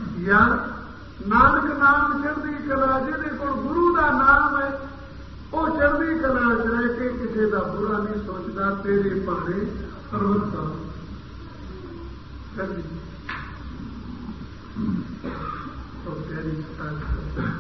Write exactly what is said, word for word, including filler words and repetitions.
या नानक नाम चढ़दी कला जिहदे कोल गुरु का नाम है वो चढ़दी कला च रह के किसी का बुरा नहीं सोचता, तेरे भाणे सर्वथा चढ़दी तो प्यारी